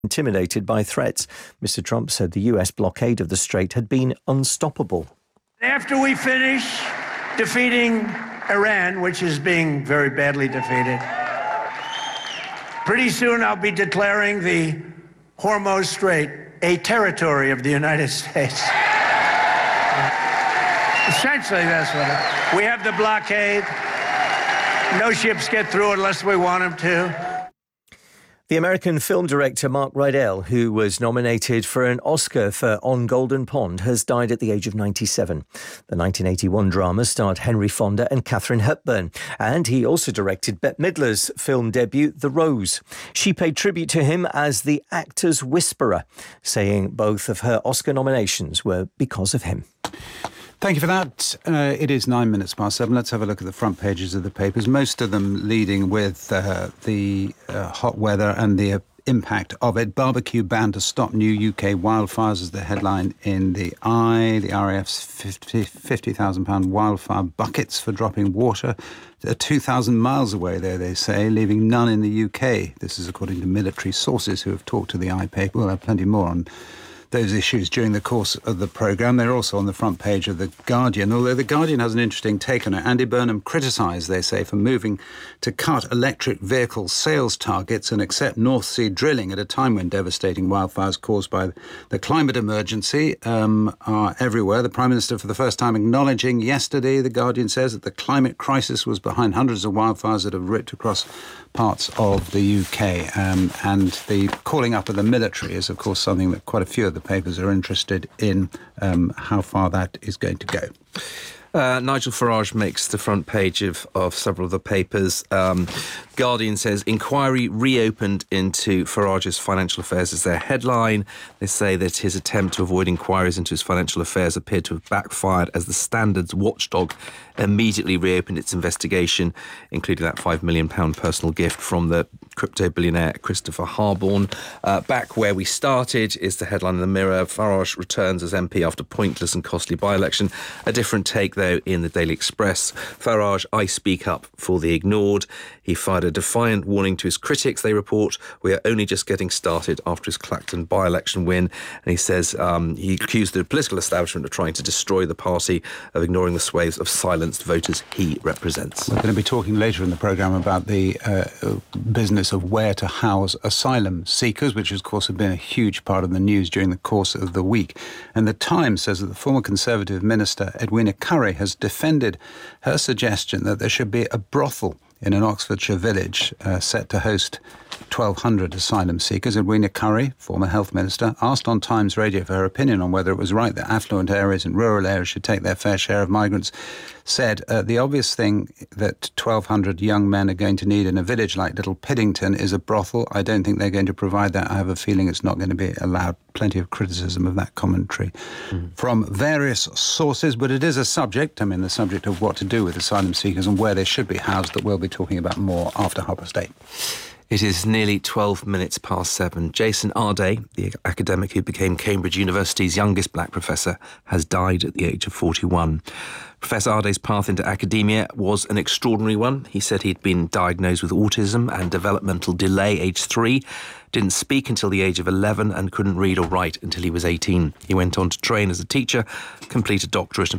intimidated by threats. Mr. Trump said the US blockade of the strait had been unstoppable. After we finish defeating Iran, which is being very badly defeated, pretty soon I'll be declaring the Hormuz Strait a territory of the United States. Essentially, that's what it is. We have the blockade. No ships get through unless we want them to. The American film director Mark Rydell, who was nominated for an Oscar for On Golden Pond, has died at the age of 97. The 1981 drama starred Henry Fonda and Katharine Hepburn, and he also directed Bette Midler's film debut, The Rose. She paid tribute to him as the actor's whisperer, saying both of her Oscar nominations were because of him. Thank you for that. It is 7:09. Let's have a look at the front pages of the papers, most of them leading with the hot weather and the impact of it. Barbecue ban to stop new UK wildfires is the headline in the Eye. The RAF's £50,000 wildfire buckets for dropping water. They're 2,000 miles away there, they say, leaving none in the UK. This is according to military sources who have talked to the Eye paper. We'll have plenty more on those issues during the course of the programme. They're also on the front page of The Guardian, although The Guardian has an interesting take on it. Andy Burnham criticised, they say, for moving to cut electric vehicle sales targets and accept North Sea drilling at a time when devastating wildfires caused by the climate emergency are everywhere. The Prime Minister, for the first time, acknowledging yesterday, The Guardian says, that the climate crisis was behind hundreds of wildfires that have ripped across parts of the UK. And the calling up of the military is, of course, something that quite a few of the papers are interested in, how far that is going to go. Nigel Farage makes the front page of several of the papers. Guardian says inquiry reopened into Farage's financial affairs is their headline. They say that his attempt to avoid inquiries into his financial affairs appeared to have backfired as the Standards watchdog immediately reopened its investigation, including that £5 million personal gift from the crypto billionaire Christopher Harborne. Back where we started is the headline in the Mirror. Farage returns as MP after pointless and costly by-election. A different take, though, in the Daily Express. Farage, I speak up for the ignored. He fired a defiant warning to his critics, they report. We are only just getting started after his Clacton by-election win. And he says he accused the political establishment of trying to destroy the party, of ignoring the swathes of silenced voters he represents. We're going to be talking later in the programme about the business of where to house asylum seekers, which, of course, have been a huge part of the news during the course of the week. And The Times says that the former Conservative minister, Edwina Currie, has defended her suggestion that there should be a brothel in an Oxfordshire village set to host 1,200 asylum seekers. Edwina Currie, former health minister, asked on Times Radio for her opinion on whether it was right that affluent areas and rural areas should take their fair share of migrants, said the obvious thing that 1,200 young men are going to need in a village like Little Piddington is a brothel. I don't think they're going to provide that. I have a feeling it's not going to be allowed. Plenty of criticism of that commentary from various sources, but it is a subject, the subject of what to do with asylum seekers and where they should be housed, that we'll be talking about more after 8:30. It is nearly 7:12. Jason Arday, the academic who became Cambridge University's youngest black professor, has died at the age of 41. Professor Arday's path into academia was an extraordinary one. He said he'd been diagnosed with autism and developmental delay age 3, didn't speak until the age of 11 and couldn't read or write until he was 18. He went on to train as a teacher, complete a doctorate and